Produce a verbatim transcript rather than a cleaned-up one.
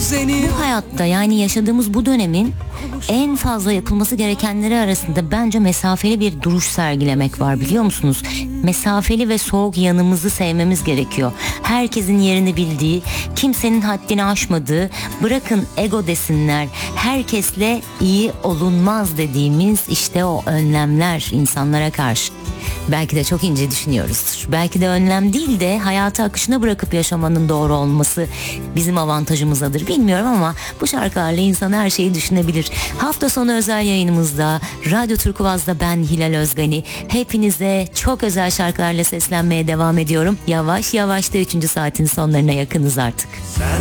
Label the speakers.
Speaker 1: Bu hayatta, yani yaşadığımız bu dönemin en fazla yapılması gerekenleri arasında bence mesafeli bir duruş sergilemek var, biliyor musunuz? Mesafeli ve soğuk yanımızı sevmemiz gerekiyor. Herkesin yerini bildiği, kimsenin haddini aşmadığı, bırakın ego desinler, herkesle iyi olunmaz dediğimiz işte o önlemler insanlara karşı. Belki de çok ince düşünüyoruz. Belki de önlem değil de hayatı akışına bırakıp yaşamanın doğru olması bizim avantajımızadır, bilmiyorum ama bu şarkılarla insan her şeyi düşünebilir. Hafta sonu özel yayınımızda Radyo Turkuaz'da ben Hilal Özgani. Hepinize çok özel şarkılarla seslenmeye devam ediyorum. Yavaş yavaş da üçüncü saatin sonlarına yakınız artık.